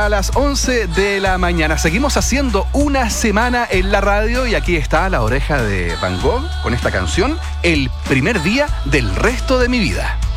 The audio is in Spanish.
a las 11 de la mañana. Seguimos haciendo una semana en la radio y aquí está La Oreja de Van Gogh con esta canción, El primer día del resto de mi vida.